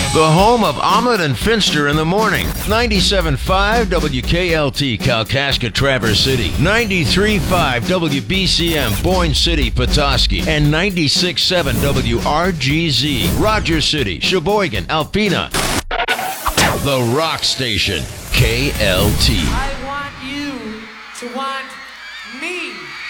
The home of Omelet and Finster in the morning. 97.5 WKLT, Kalkaska, Traverse City. 93.5 WBCM, Boyne City, Petoskey. And 96.7 WRGZ, Rogers City, Sheboygan, Alpena. The Rock Station, KLT. I want you to want me.